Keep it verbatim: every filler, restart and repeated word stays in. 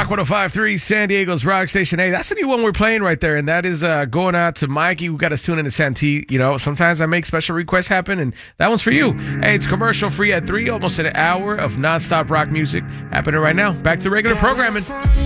Rock one oh five point three, San Diego's Rock Station. Hey, that's the new one we're playing right there, and that is uh, going out to Mikey, who got us tuned into Santee. You know, sometimes I make special requests happen, and that one's for you. Hey, it's commercial free at three, almost an hour of nonstop rock music happening right now. Back to regular programming.